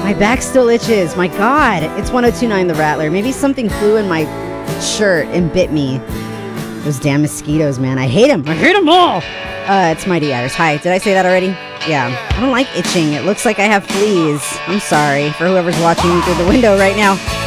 My back still itches. My God. It's 1029 The Rattler. Maybe something flew in my shirt and bit me. Those damn mosquitoes, man. I hate them. I hate them all. It's Mighty Adders. Hi. Did I say that already? Yeah. I don't like itching. It looks like I have fleas. I'm sorry for whoever's watching through the window right now.